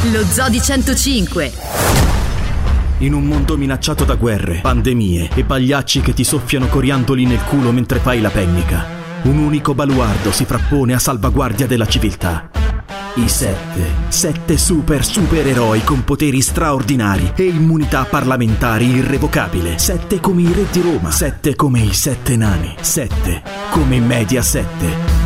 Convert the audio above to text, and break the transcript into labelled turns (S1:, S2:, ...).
S1: Lo Zoo di 105.
S2: In un mondo minacciato da guerre, pandemie e pagliacci che ti soffiano coriandoli nel culo mentre fai la pennica, un unico baluardo si frappone a salvaguardia della civiltà. I sette supereroi con poteri straordinari e immunità parlamentari irrevocabile. 7 come i re di Roma, 7 come i 7 nani, 7 come Mediaset.